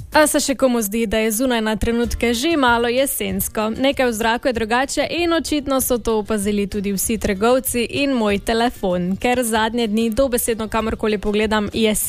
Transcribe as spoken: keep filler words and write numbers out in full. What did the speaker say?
A se še komu zdi, da je zunaj na trenutke že malo jesensko? Nekaj v zraku je drugače in očitno so to opazili tudi vsi trgovci in moj telefon, ker zadnje dni dobesedno kamorkoli pogledam jesen.